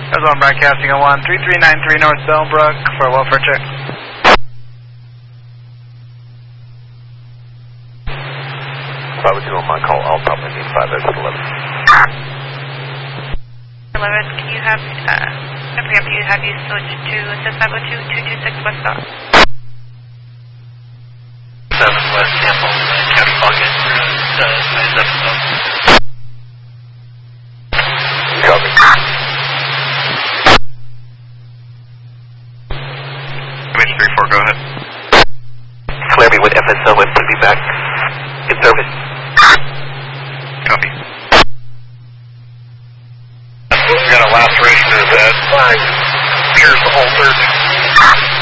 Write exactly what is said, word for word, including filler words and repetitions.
That's one broadcasting on one three three nine three North Stonebrook for a welfare check. If I was doing my call, I'll probably need five exit eleven. eleven, can you have, uh, I forget, do you have you switch to assist five oh two, two two six West Dock? seven West Temple, uh, County Pocket, uh, nine seven seven. Copy. M H three four, go ahead. Flare me with F S O and put me back in service. Copy. We got a laceration to his head. Pierce altered.